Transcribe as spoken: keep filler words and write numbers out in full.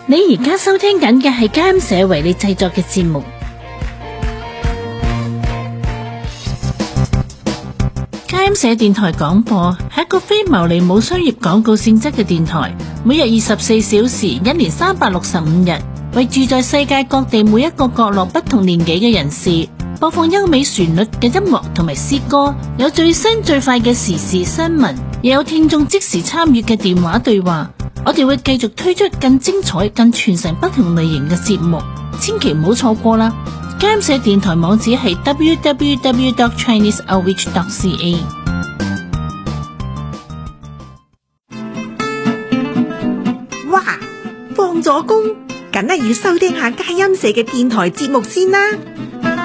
你而家收聽緊嘅係佳音社為你製作嘅節目。佳音社電台廣播係一個非牟利冇商業廣告性質嘅電台，每日二十四小時，一年三百六十五日，為住在世界各地每一個角落不同年紀嘅人士播放優美旋律嘅音樂同埋詩歌，有最新最快嘅時事新聞，亦有聽眾即時參與嘅電話對話。我哋會繼續推出更精彩、更傳承不同類型嘅節目，千祈唔好錯過啦！佳音社電台網址係 double-u double-u double-u dot chinese outreach dot c a。 哇，放咗工梗係要收聽下佳音社嘅電台節目先啦！